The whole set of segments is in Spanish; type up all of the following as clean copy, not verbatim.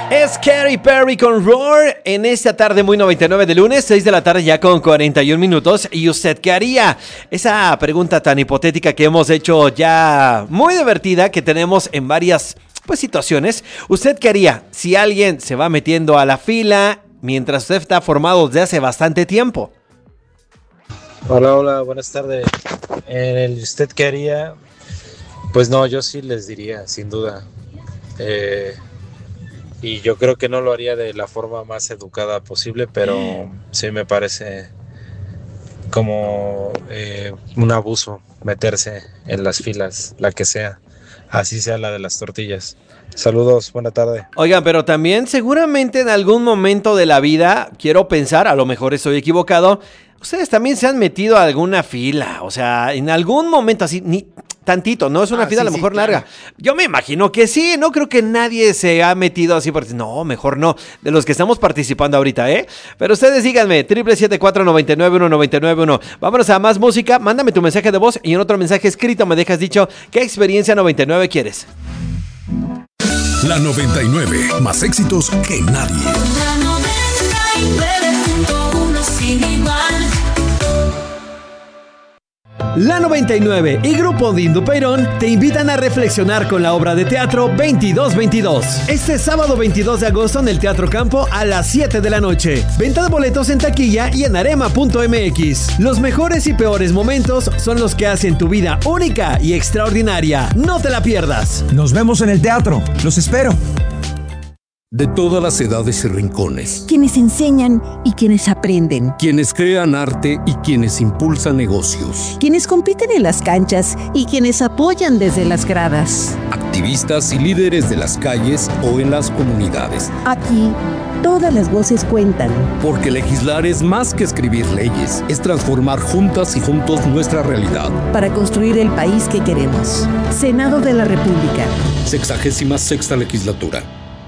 Es Katy Perry con Roar en esta tarde muy 99 de lunes, 6 de la tarde ya con 41 minutos. ¿Y usted qué haría? Esa pregunta tan hipotética que hemos hecho ya muy divertida, que tenemos en varias situaciones. ¿Usted qué haría si alguien se va metiendo a la fila mientras usted está formado desde hace bastante tiempo? Hola, buenas tardes. ¿Usted qué haría? Pues no, yo sí les diría, sin duda. Y yo creo que no lo haría de la forma más educada posible, pero sí me parece como un abuso meterse en las filas, la que sea, así sea la de las tortillas. Saludos, buena tarde. Oigan, pero también seguramente en algún momento de la vida, quiero pensar, a lo mejor estoy equivocado, ustedes también se han metido a alguna fila, o sea, en algún momento así, ni tantito, no es una fila a lo mejor larga. Yo me imagino que sí, no creo que nadie se ha metido así porque no, mejor no, de los que estamos participando ahorita, ¿eh? Pero ustedes díganme, 774-99-1991. Vámonos a más música, mándame tu mensaje de voz y en otro mensaje escrito me dejas dicho qué experiencia 99 quieres. La 99, más éxitos que nadie. La 99.1 sin igual. La 99 y Grupo Dindo Peirón te invitan a reflexionar con la obra de teatro 2222. Este sábado 22 de agosto en el Teatro Campo a las 7 de la noche. Venta de boletos en taquilla y en arema.mx. Los mejores y peores momentos son los que hacen tu vida única y extraordinaria. No te la pierdas. Nos vemos en el teatro. Los espero. De todas las edades y rincones. Quienes enseñan y quienes aprenden. Quienes crean arte y quienes impulsan negocios. Quienes compiten en las canchas y quienes apoyan desde las gradas. Activistas y líderes de las calles o en las comunidades. Aquí, todas las voces cuentan. Porque legislar es más que escribir leyes. Es transformar juntas y juntos nuestra realidad. Para construir el país que queremos. Senado de la República. 66ª legislatura.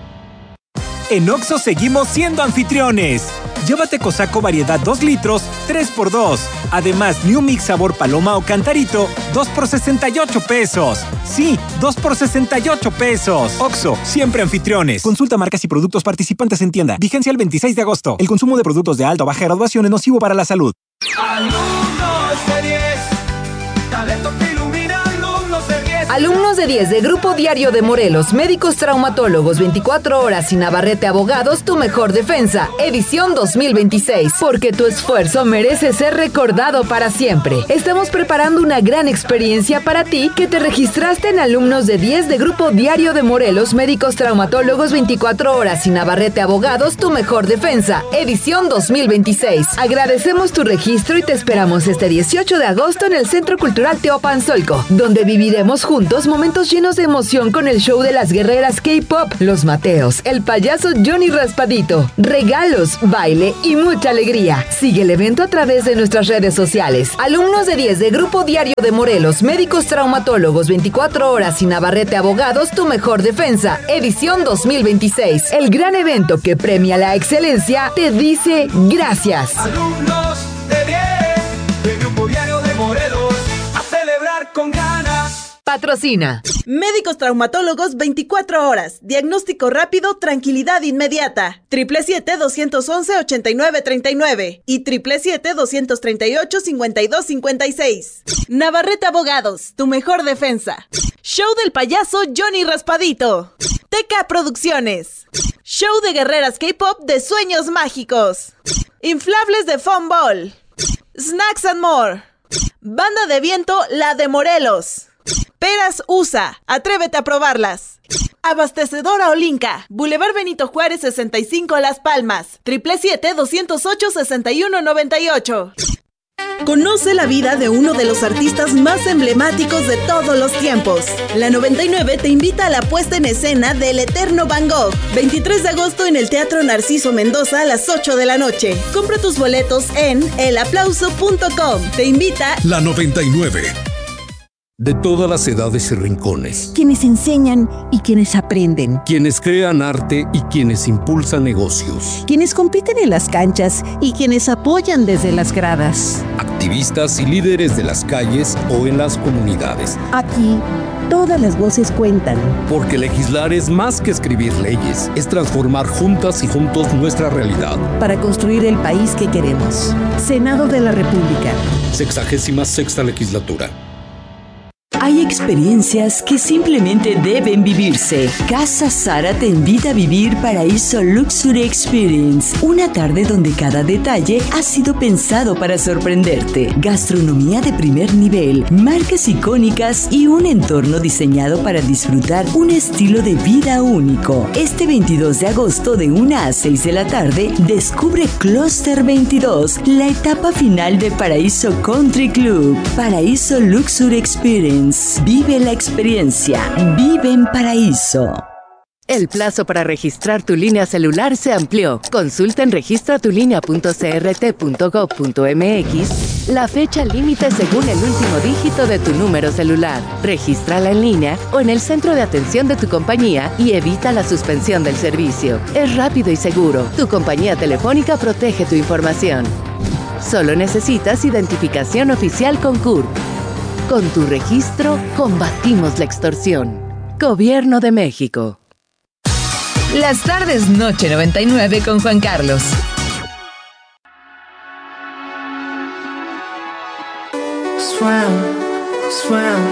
En Oxxo seguimos siendo anfitriones. Llévate Cosaco variedad 2 litros, 3x2. Además, New Mix sabor paloma o cantarito, 2 por 68 pesos. Sí, 2 por 68 pesos. Oxxo, siempre anfitriones. Consulta marcas y productos participantes en tienda. Vigencia el 26 de agosto. El consumo de productos de alta o baja graduación es nocivo para la salud. Alumnos de 10, talento que ilumina, alumnos de 10. Alumnos de 10 de Grupo Diario de Morelos, médicos traumatólogos, 24 horas y Navarrete Abogados, tu mejor defensa, edición 2026. Porque tu esfuerzo merece ser recordado para siempre. Estamos preparando una gran experiencia para ti que te registraste en Alumnos de 10 de Grupo Diario de Morelos, médicos traumatólogos, 24 horas y Navarrete Abogados, tu mejor defensa, edición 2026. Agradecemos tu registro y te esperamos este 18 de agosto en el Centro Cultural Teopanzolco, donde viviremos juntos momentos llenos de emoción con el show de las guerreras K-pop, Los Mateos, el payaso Johnny Raspadito, regalos, baile y mucha alegría. Sigue el evento a través de nuestras redes sociales. Alumnos de 10 de Grupo Diario de Morelos, médicos traumatólogos, 24 horas y Navarrete Abogados, tu mejor defensa, edición 2026. El gran evento que premia la excelencia te dice gracias. Alumnos de 10 de Grupo Diario de Morelos, a celebrar con ganas. Patrocina. Médicos traumatólogos 24 horas. Diagnóstico rápido, tranquilidad inmediata. 777-211-8939 y 777-238-5256. Navarrete Abogados, tu mejor defensa. Show del payaso Johnny Raspadito. Teca Producciones. Show de guerreras K-pop de Sueños Mágicos. Inflables de Foam Ball. Snacks and More. Banda de viento La de Morelos. Peras USA, atrévete a probarlas. Abastecedora Olinka, Boulevard Benito Juárez 65 Las Palmas, 777-208-6198. Conoce la vida de uno de los artistas más emblemáticos de todos los tiempos. La 99 te invita a la puesta en escena del Eterno Van Gogh, 23 de agosto en el Teatro Narciso Mendoza a las 8 de la noche. Compra tus boletos en elaplauso.com. Te invita La 99. De todas las edades y rincones. Quienes enseñan y quienes aprenden. Quienes crean arte y quienes impulsan negocios. Quienes compiten en las canchas y quienes apoyan desde las gradas. Activistas y líderes de las calles o en las comunidades. Aquí, Todas las voces cuentan. Porque legislar es más que escribir leyes, es transformar juntas y juntos nuestra realidad. Para construir el país que queremos. Senado de la República. 66ª legislatura. Hay experiencias que simplemente deben vivirse. Casa Sara te invita a vivir Paraíso Luxury Experience. Una tarde donde cada detalle ha sido pensado para sorprenderte. Gastronomía de primer nivel, marcas icónicas y un entorno diseñado para disfrutar un estilo de vida único. Este 22 de agosto de 1 a 6 de la tarde, descubre Cluster 22, la etapa final de Paraíso Country Club. Paraíso Luxury Experience. Vive la experiencia. Vive en Paraíso. El plazo para registrar tu línea celular se amplió. Consulta en registratulinea.crt.gov.mx la fecha límite según el último dígito de tu número celular. Regístrala en línea o en el centro de atención de tu compañía y evita la suspensión del servicio. Es rápido y seguro. Tu compañía telefónica protege tu información. Solo necesitas identificación oficial con CURP. Con tu registro, combatimos la extorsión. Gobierno de México. Las tardes Noche 99 con Juan Carlos. Swam.